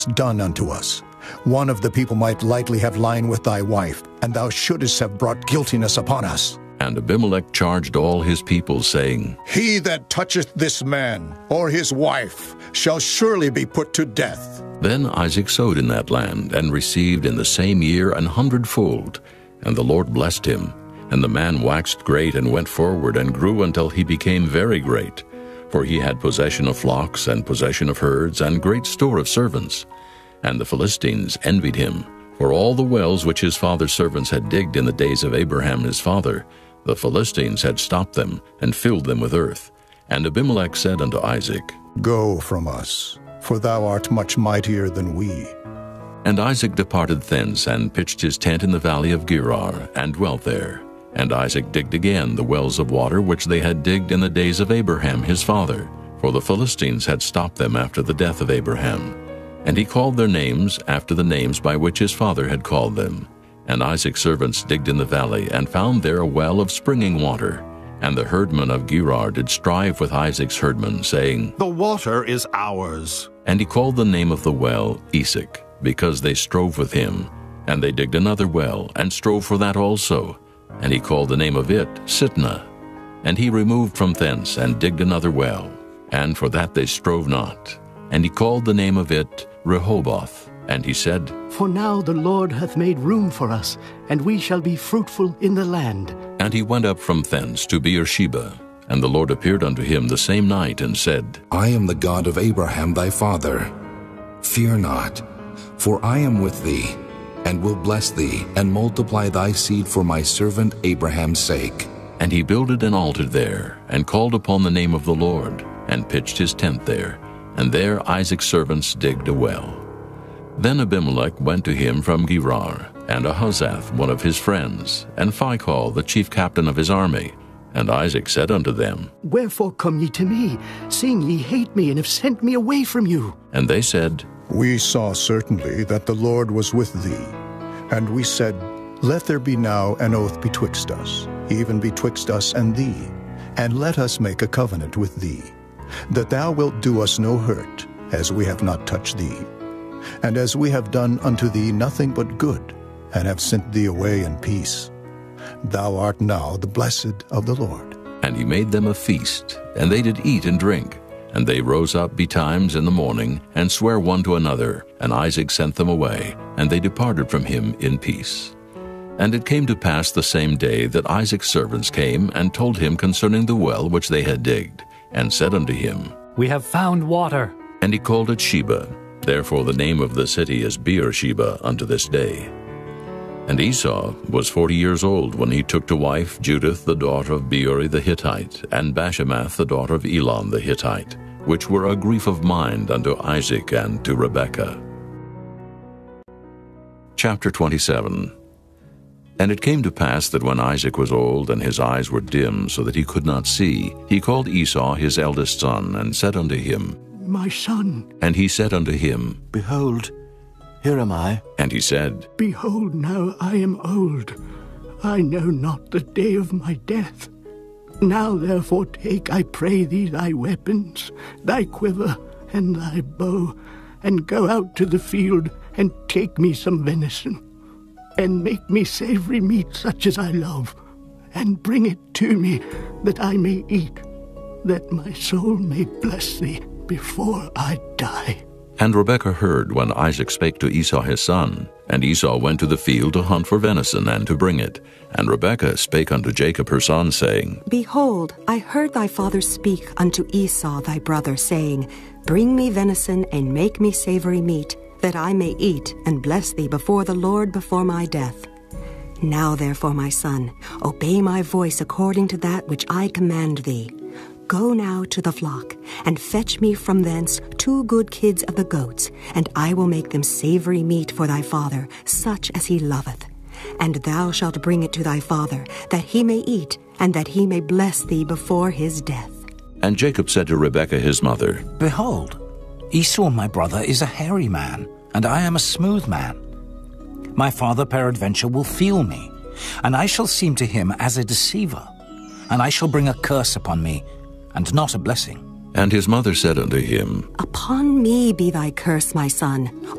done unto us. One of the people might lightly have lain with thy wife, and thou shouldest have brought guiltiness upon us. And Abimelech charged all his people, saying, He that toucheth this man, or his wife, shall surely be put to death. Then Isaac sowed in that land, and received in the same year 100-fold. And the Lord blessed him. And the man waxed great, and went forward, and grew until he became very great. For he had possession of flocks, and possession of herds, and great store of servants. And the Philistines envied him, for all the wells which his father's servants had digged in the days of Abraham his father, the Philistines had stopped them, and filled them with earth. And Abimelech said unto Isaac, Go from us, for thou art much mightier than we. And Isaac departed thence, and pitched his tent in the valley of Gerar, and dwelt there. And Isaac digged again the wells of water which they had digged in the days of Abraham his father, for the Philistines had stopped them after the death of Abraham. And he called their names after the names by which his father had called them. And Isaac's servants digged in the valley, and found there a well of springing water. And the herdmen of Gerar did strive with Isaac's herdmen, saying, The water is ours. And he called the name of the well Esek, because they strove with him. And they digged another well, and strove for that also. And he called the name of it Sitnah. And he removed from thence, and digged another well, and for that they strove not. And he called the name of it Rehoboth. And he said, For now the Lord hath made room for us, and we shall be fruitful in the land. And he went up from thence to Beersheba. And the Lord appeared unto him the same night, and said, I am the God of Abraham thy father. Fear not, for I am with thee, and will bless thee, and multiply thy seed for my servant Abraham's sake. And he builded an altar there, and called upon the name of the Lord, and pitched his tent there. And there Isaac's servants digged a well. Then Abimelech went to him from Gerar, and Ahuzzath one of his friends, and Phicol the chief captain of his army. And Isaac said unto them, Wherefore come ye to me, seeing ye hate me, and have sent me away from you? And they said, We saw certainly that the Lord was with thee. And we said, Let there be now an oath betwixt us, even betwixt us and thee, and let us make a covenant with thee, that thou wilt do us no hurt, as we have not touched thee, and as we have done unto thee nothing but good, and have sent thee away in peace. Thou art now the blessed of the Lord. And he made them a feast, and they did eat and drink. And they rose up betimes in the morning, and sware one to another. And Isaac sent them away, and they departed from him in peace. And it came to pass the same day that Isaac's servants came, and told him concerning the well which they had digged, and said unto him, We have found water. And he called it Sheba. Therefore the name of the city is Beersheba unto this day. And Esau was 40 years old when he took to wife Judith the daughter of Beeri the Hittite, and Bashemath the daughter of Elon the Hittite, which were a grief of mind unto Isaac and to Rebekah. Chapter 27. And it came to pass that when Isaac was old, and his eyes were dim, so that he could not see, he called Esau his eldest son, and said unto him, My son. And he said unto him, Behold, here am I. And he said, Behold, now I am old. I know not the day of my death. Now therefore take, I pray thee, thy weapons, thy quiver, and thy bow, and go out to the field, and take me some venison, and make me savory meat such as I love, and bring it to me, that I may eat, that my soul may bless thee before I die. And Rebekah heard when Isaac spake to Esau his son. And Esau went to the field to hunt for venison, and to bring it. And Rebekah spake unto Jacob her son, saying, Behold, I heard thy father speak unto Esau thy brother, saying, Bring me venison, and make me savory meat, that I may eat, and bless thee before the Lord before my death. Now therefore, my son, obey my voice according to that which I command thee. Go now to the flock, and fetch me from thence 2 good kids of the goats, and I will make them savory meat for thy father, such as he loveth. And thou shalt bring it to thy father, that he may eat, and that he may bless thee before his death. And Jacob said to Rebekah his mother, Behold, Esau my brother is a hairy man, and I am a smooth man. My father peradventure will feel me, and I shall seem to him as a deceiver, and I shall bring a curse upon me, and not a blessing. And his mother said unto him, Upon me be thy curse, my son.